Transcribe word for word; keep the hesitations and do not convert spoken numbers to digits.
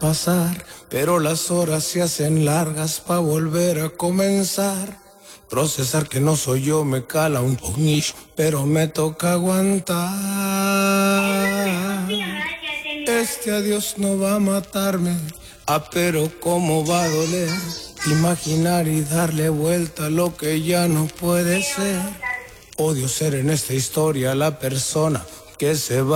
pasar, pero las horas se hacen largas pa' volver a comenzar. Procesar que no soy yo me cala un punish, pero me toca aguantar. Este adiós no va a matarme, ah, pero cómo va a doler. Imaginar y darle vuelta a lo que ya no puede ser. Odio ser en esta historia la persona que se va.